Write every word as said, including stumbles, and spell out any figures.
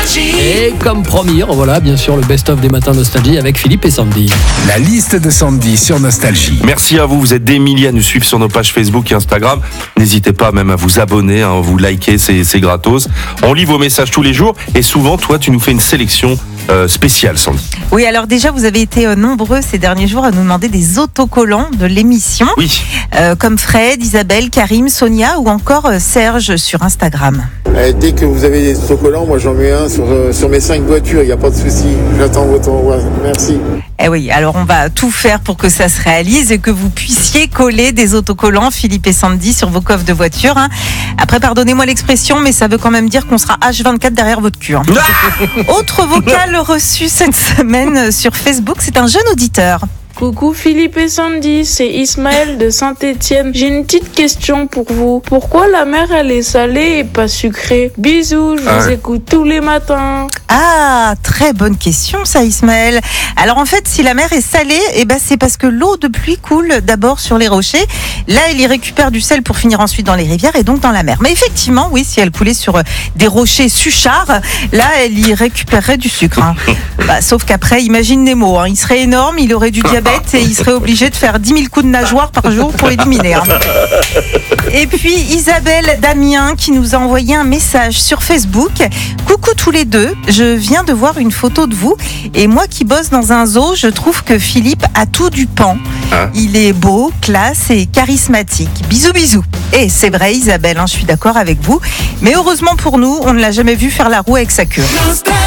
Et comme promis, voilà, bien sûr, le best-of des matins Nostalgie avec Philippe et Sandy. La liste de Sandy sur Nostalgie. Merci à vous, vous êtes des milliers à nous suivre sur nos pages Facebook et Instagram. N'hésitez pas même à vous abonner, hein, vous liker, c'est, c'est gratos. On lit vos messages tous les jours et souvent, toi, tu nous fais une sélection euh, spéciale, Sandy. Oui, alors déjà, vous avez été euh, nombreux ces derniers jours à nous demander des autocollants de l'émission. Oui. Euh, comme Fred, Isabelle, Karim, Sonia ou encore euh, Serge sur Instagram. Euh, dès que vous avez des autocollants, moi j'en mets un sur, euh, sur mes cinq voitures, il n'y a pas de souci. J'attends votre envoi. Merci. Eh oui, alors on va tout faire pour que ça se réalise et que vous puissiez coller des autocollants, Philippe et Sandy, sur vos coffres de voiture. Hein. Après, pardonnez-moi l'expression, mais ça veut quand même dire qu'on sera H vingt-quatre derrière votre cul. Hein. Autre vocal reçu cette semaine sur Facebook, c'est un jeune auditeur. Coucou Philippe et Sandy, c'est Ismaël de Saint-Étienne. J'ai une petite question pour vous. Pourquoi la mer elle est salée et pas sucrée? Bisous, je vous Ah. écoute tous les matins. Ah, très bonne question ça Ismaël. Alors en fait, si la mer est salée, eh ben, c'est parce que l'eau de pluie coule d'abord sur les rochers. Là, elle y récupère du sel pour finir ensuite dans les rivières et donc dans la mer. Mais effectivement, oui, si elle coulait sur des rochers suchards, là, elle y récupérerait du sucre. Hein. Bah, sauf qu'après, imagine Nemo, hein, il serait énorme, il aurait du diabète et il serait obligé de faire dix mille coups de nageoire par jour pour l'éliminer. Hein. Et puis Isabelle Damien qui nous a envoyé un message sur Facebook. Coucou tous les deux, je viens de voir une photo de vous et moi qui bosse dans un zoo, je trouve que Philippe a tout du pan. Hein? Il est beau, classe et charismatique. Bisous bisous. Et c'est vrai Isabelle, hein, je suis d'accord avec vous. Mais heureusement pour nous, on ne l'a jamais vu faire la roue avec sa queue. Nostalgie.